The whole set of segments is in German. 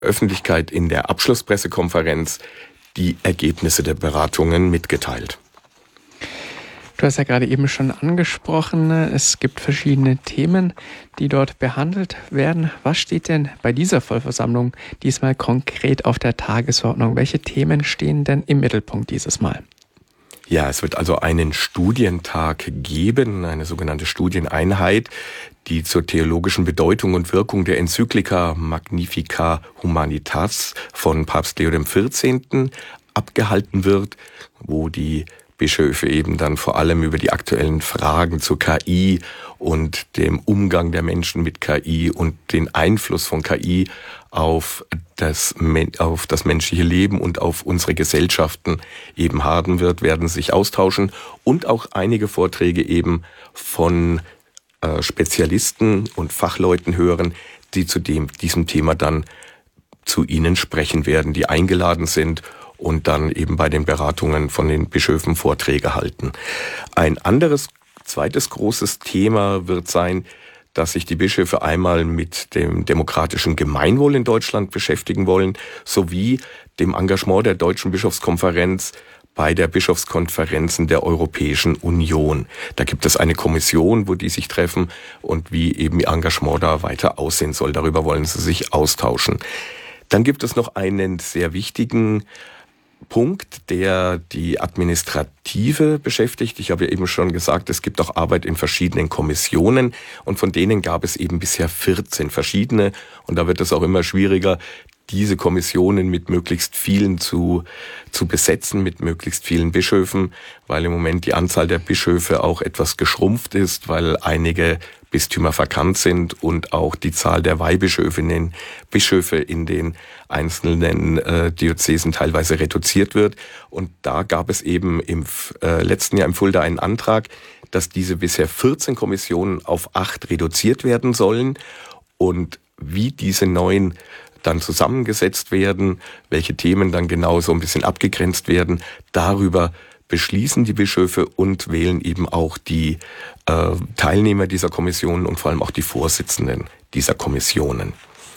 Öffentlichkeit in der Abschlusspressekonferenz die Ergebnisse der Beratungen mitgeteilt. Du hast ja gerade eben schon angesprochen, es gibt verschiedene Themen, die dort behandelt werden. Was steht denn bei dieser Vollversammlung diesmal konkret auf der Tagesordnung? Welche Themen stehen denn im Mittelpunkt dieses Mal? Ja, es wird also einen Studientag geben, eine sogenannte Studieneinheit, die zur theologischen Bedeutung und Wirkung der Enzyklika Magnificat Humanitas von Papst Leo XIV. Abgehalten wird, wo die Bischöfe eben dann vor allem über die aktuellen Fragen zur KI und dem Umgang der Menschen mit KI und den Einfluss von KI auf das menschliche Leben und auf unsere Gesellschaften eben haben wird, werden sich austauschen und auch einige Vorträge eben von Spezialisten und Fachleuten hören, die zu diesem Thema dann zu ihnen sprechen werden, die eingeladen sind und dann eben bei den Beratungen von den Bischöfen Vorträge halten. Ein anderes, zweites großes Thema wird sein, dass sich die Bischöfe einmal mit dem demokratischen Gemeinwohl in Deutschland beschäftigen wollen, sowie dem Engagement der Deutschen Bischofskonferenz bei der Bischofskonferenzen der Europäischen Union. Da gibt es eine Kommission, wo die sich treffen und wie eben ihr Engagement da weiter aussehen soll. Darüber wollen sie sich austauschen. Dann gibt es noch einen sehr wichtigen Punkt, der die Administrative beschäftigt. Ich habe ja eben schon gesagt, es gibt auch Arbeit in verschiedenen Kommissionen und von denen gab es eben bisher 14 verschiedene und da wird es auch immer schwieriger, diese Kommissionen mit möglichst vielen zu besetzen, mit möglichst vielen Bischöfen, weil im Moment die Anzahl der Bischöfe auch etwas geschrumpft ist, weil einige Bistümer vakant sind und auch die Zahl der Weihbischöfe in den einzelnen Diözesen teilweise reduziert wird. Und da gab es eben im letzten Jahr im Fulda einen Antrag, dass diese bisher 14 Kommissionen auf 8 reduziert werden sollen. Und wie diese neuen dann zusammengesetzt werden, welche Themen dann genau so ein bisschen abgegrenzt werden, darüber beschließen die Bischöfe und wählen eben auch die Teilnehmer dieser Kommissionen und vor allem auch die Vorsitzenden dieser Kommissionen.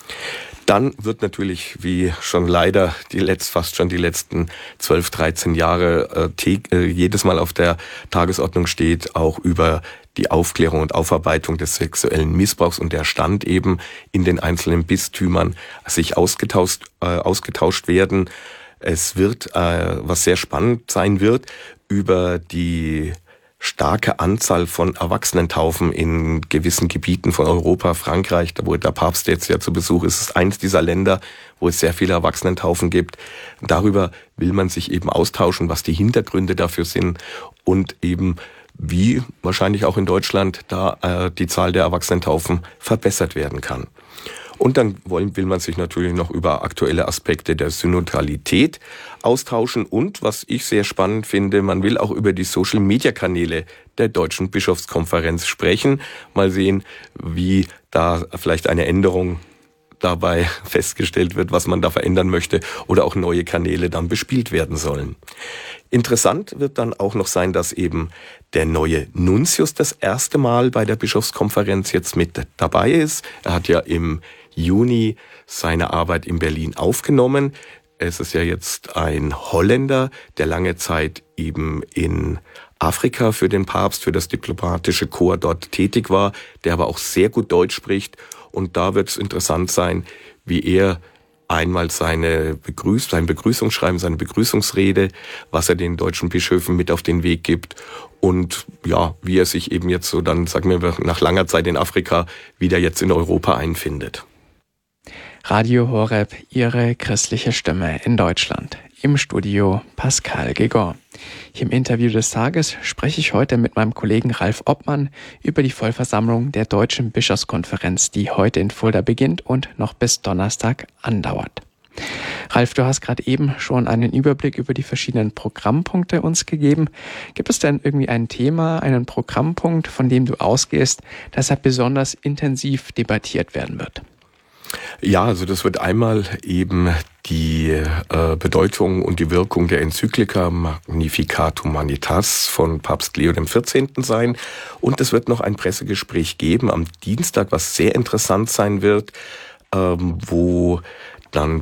Dann wird natürlich, wie schon leider fast schon die letzten 12, 13 Jahre jedes Mal auf der Tagesordnung steht, auch über die Aufklärung und Aufarbeitung des sexuellen Missbrauchs und der Stand eben in den einzelnen Bistümern sich ausgetauscht werden. Es wird, was sehr spannend sein wird, über die starke Anzahl von Erwachsenentaufen in gewissen Gebieten von Europa, Frankreich, da wo der Papst jetzt ja zu Besuch ist, ist eins dieser Länder, wo es sehr viele Erwachsenentaufen gibt. Darüber will man sich eben austauschen, was die Hintergründe dafür sind und eben wie wahrscheinlich auch in Deutschland da die Zahl der Erwachsenentaufen verbessert werden kann. Und dann will man sich natürlich noch über aktuelle Aspekte der Synodalität austauschen. Und was ich sehr spannend finde, man will auch über die Social-Media-Kanäle der Deutschen Bischofskonferenz sprechen. Mal sehen, wie da vielleicht eine Änderung dabei festgestellt wird, was man da verändern möchte oder auch neue Kanäle dann bespielt werden sollen. Interessant wird dann auch noch sein, dass eben der neue Nuntius das erste Mal bei der Bischofskonferenz jetzt mit dabei ist. Er hat ja im Juni seine Arbeit in Berlin aufgenommen. Es ist ja jetzt ein Holländer, der lange Zeit eben in Afrika für den Papst, für das diplomatische Korps dort tätig war, der aber auch sehr gut Deutsch spricht. Und da wird es interessant sein, wie er einmal sein Begrüßungsschreiben, seine Begrüßungsrede, was er den deutschen Bischöfen mit auf den Weg gibt und ja, wie er sich eben jetzt so dann, sagen wir, nach langer Zeit in Afrika wieder jetzt in Europa einfindet. Radio Horeb, Ihre christliche Stimme in Deutschland. Im Studio Pascal Gegon. Hier im Interview des Tages spreche ich heute mit meinem Kollegen Ralf Obmann über die Vollversammlung der Deutschen Bischofskonferenz, die heute in Fulda beginnt und noch bis Donnerstag andauert. Ralf, du hast gerade eben schon einen Überblick über die verschiedenen Programmpunkte uns gegeben. Gibt es denn irgendwie ein Thema, einen Programmpunkt, von dem du ausgehst, dass er besonders intensiv debattiert werden wird? Ja, also das wird einmal eben die Bedeutung und die Wirkung der Enzyklika Magnificat Humanitas von Papst Leo XIV. Sein. Und es wird noch ein Pressegespräch geben am Dienstag, was sehr interessant sein wird, wo Partnern